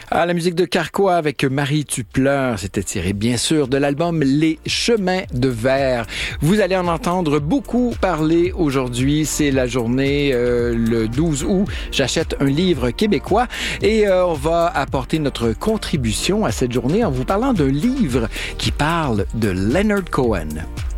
Ah, la musique de Carquois avec Marie tu pleures, c'était tiré bien sûr de l'album Les Chemins de Verre. Vous allez en entendre beaucoup parler aujourd'hui, c'est la journée le 12 août, j'achète un livre québécois et on va apporter notre contribution à cette journée en vous parlant d'un livre qui parle de Leonard Cohen.